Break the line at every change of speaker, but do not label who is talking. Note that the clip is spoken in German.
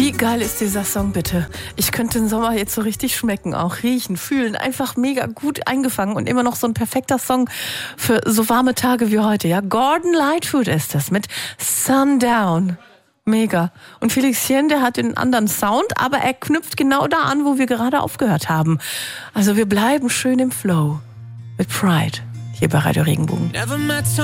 Wie geil ist dieser Song bitte? Ich könnte den Sommer jetzt so richtig schmecken, auch riechen, fühlen, einfach mega gut eingefangen und immer noch so ein perfekter Song für so warme Tage wie heute. Ja, Gordon Lightfoot ist das mit Sundown. Mega. Und Felixchen, der hat den anderen Sound, aber er knüpft genau da an, wo wir gerade aufgehört haben. Also wir bleiben schön im Flow mit Pride hier bei Radio Regenbogen.